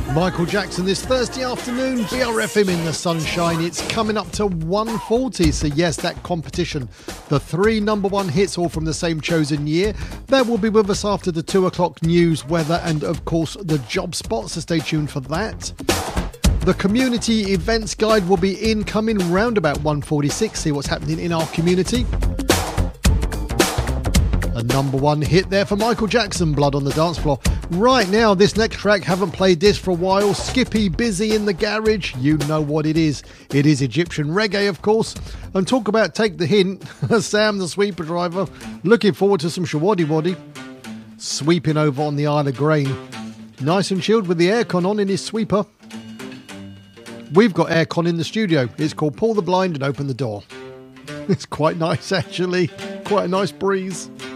Michael Jackson this Thursday afternoon, BRFM in the sunshine. It's coming up to 140, so yes, that competition. The 3 number 1 hits, all from the same chosen year. That will be with us after the 2 o'clock news, weather, and of course the job spot, so stay tuned for that. The community events guide will be incoming round about 146. See what's happening in our community. A number 1 hit there for Michael Jackson, Blood on the Dance Floor. Right now, this next track, haven't played this for a while. Skippy Busy in the Garage. You know what it is. It is Egyptian reggae, of course. And talk about take the hint. Sam, the sweeper driver, looking forward to some Shawaddy Waddy. Sweeping over on the Isle of Grain. Nice and chilled with the aircon on in his sweeper. We've got aircon in the studio. It's called Pull the Blind and Open the Door. It's quite nice, actually. Quite a nice breeze.